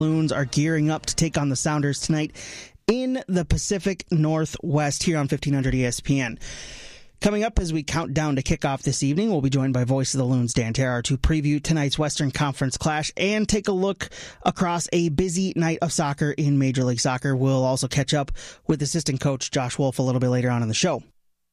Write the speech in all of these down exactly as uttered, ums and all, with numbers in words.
Loons are gearing up to take on the Sounders tonight in the Pacific Northwest here on fifteen hundred E S P N. Coming up as we count down to kickoff this evening, we'll be joined by Voice of the Loons, Dan Terrar, to preview tonight's Western Conference clash and take a look across a busy night of soccer in Major League Soccer. We'll also catch up with assistant coach Josh Wolf a little bit later on in the show.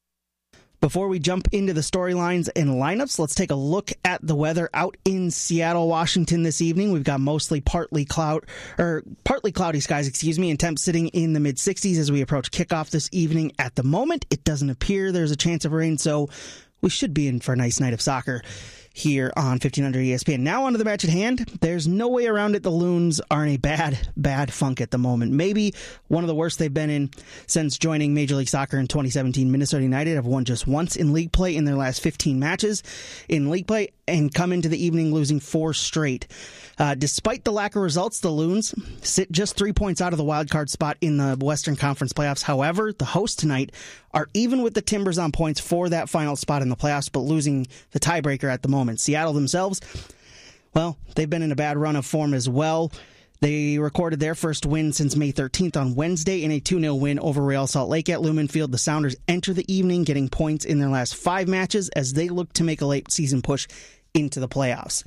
Before we jump into the storylines and lineups, let's take a look at the weather out in Seattle, Washington this evening. We've got mostly partly cloud or partly cloudy skies, excuse me, and temps sitting in the mid sixties as we approach kickoff this evening. At the moment, it doesn't appear there's a chance of rain, so we should be in for a nice night of soccer here on fifteen hundred E S P N. Now on to the match at hand. There's no way around it. The Loons are in a bad, bad funk at the moment. Maybe one of the worst they've been in since joining Major League Soccer in twenty seventeen. Minnesota United have won just once in league play in their last fifteen matches in league play and come into the evening losing four straight. Uh, despite the lack of results, the Loons sit just three points out of the wild card spot in the Western Conference playoffs. However, the hosts tonight are even with the Timbers on points for that final spot in the playoffs, but losing the tiebreaker at the moment. Seattle themselves, well, they've been in a bad run of form as well. They recorded their first win since May thirteenth on Wednesday in a two nil win over Real Salt Lake at Lumen Field. The Sounders enter the evening getting points in their last five matches as they look to make a late season push into the playoffs.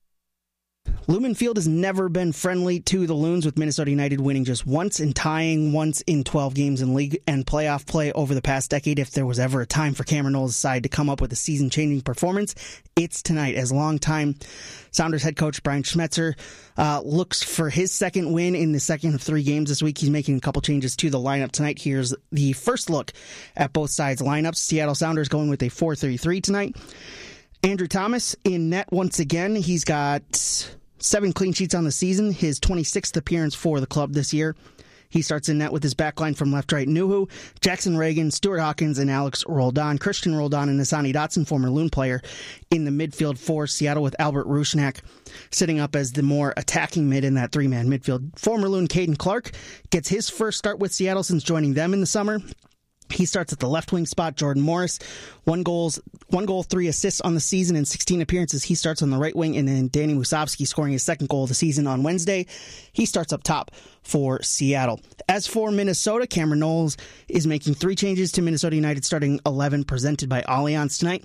Lumen Field has never been friendly to the Loons, with Minnesota United winning just once and tying once in twelve games in league and playoff play over the past decade. If there was ever a time for Cameron Knowles' side to come up with a season-changing performance, it's tonight, as longtime Sounders head coach Brian Schmetzer uh, looks for his second win in the second of three games this week. He's making a couple changes to the lineup tonight. Here's the first look at both sides' lineups. Seattle Sounders going with a four three three tonight. Andrew Thomas in net once again. He's got seven clean sheets on the season, his twenty-sixth appearance for the club this year. He starts in net with his backline from left, right, Nuhu, Jackson Reagan, Stuart Hawkins, and Alex Roldan. Christian Roldan and Hassani Dotson, former Loon player, in the midfield for Seattle, with Albert Rusnak sitting up as the more attacking mid in that three-man midfield. Former Loon Caden Clark gets his first start with Seattle since joining them in the summer. He starts at the left wing spot. Jordan Morris, one goals, one goal, three assists on the season in sixteen appearances. He starts on the right wing, and then Danny Musovski scoring his second goal of the season on Wednesday. He starts up top for Seattle. As for Minnesota, Cameron Knowles is making three changes to Minnesota United starting eleven presented by Allianz tonight.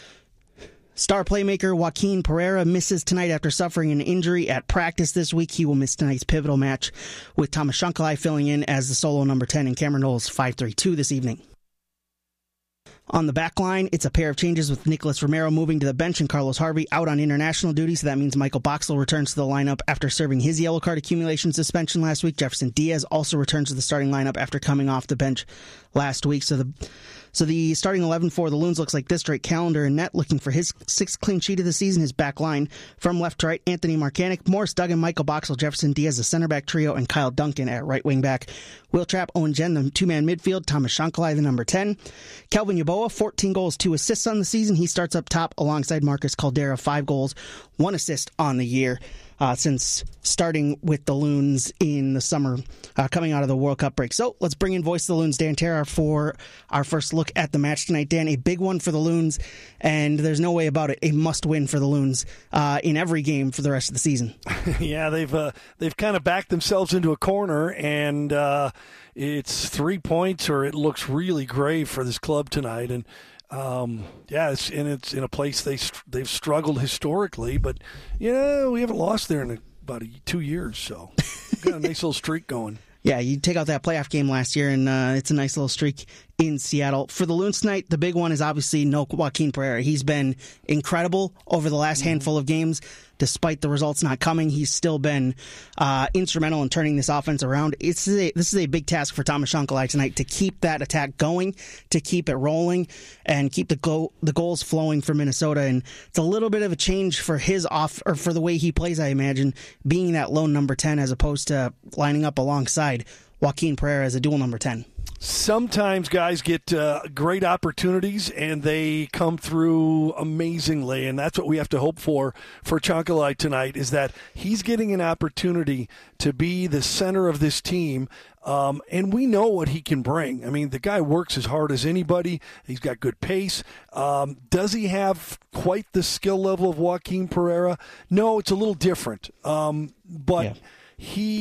Star playmaker Joaquin Pereira misses tonight after suffering an injury at practice this week. He will miss tonight's pivotal match, with Thomas Shunkalai filling in as the solo number ten and Cameron Knowles five three two this evening. On the back line, it's a pair of changes, with Nicholas Romero moving to the bench and Carlos Harvey out on international duty, so that means Michael Boxall returns to the lineup after serving his yellow card accumulation suspension last week. Jefferson Diaz also returns to the starting lineup after coming off the bench last week. So the So the starting eleven for the Loons looks like this. Drake Callender in net, looking for his sixth clean sheet of the season. His back line from left to right: Anthony Marcanic, Morris Duggan, Michael Boxall, Jefferson Diaz, the center back trio, and Kyle Duncan at right wing back. Will Trapp, Owen Jen, the two-man midfield. Thomas Shunkalai, the number ten. Kelvin Yeboah, fourteen goals, two assists on the season. He starts up top alongside Marcus Caldera, five goals, one assist on the year. Uh, since starting with the Loons in the summer, uh, coming out of the World Cup break. So let's bring in Voice of the Loons, Dan Terrar, for our first look at the match tonight. Dan, a big one for the Loons, and there's no way about it, a must-win for the Loons uh, in every game for the rest of the season. Yeah, they've uh, they've kind of backed themselves into a corner, and uh, it's three points, or it looks really grave for this club tonight. And Um, yeah, it's, and it's in a place they, they've struggled historically, but, you know, we haven't lost there in about a, two years, so we've got a nice little streak going. Yeah, you take out that playoff game last year, and uh, it's a nice little streak in Seattle. For the Loons tonight, the big one is obviously no Joaquin Pereira. He's been incredible over the last mm-hmm. handful of games. Despite the results not coming, he's still been uh, instrumental in turning this offense around. It's a, this is a big task for Thomas Shunkalai tonight, to keep that attack going, to keep it rolling, and keep the go- the goals flowing for Minnesota. And it's a little bit of a change for his off, or for the way he plays, I imagine, being that lone number ten as opposed to lining up alongside Joaquin Pereira as a dual number ten. Sometimes guys get uh, great opportunities and they come through amazingly, and that's what we have to hope for for Shunkalai tonight, is that he's getting an opportunity to be the center of this team, um, and we know what he can bring. I mean, the guy works as hard as anybody. He's got good pace. Um, does he have quite the skill level of Joaquin Pereira? No, it's a little different, um, but yeah. he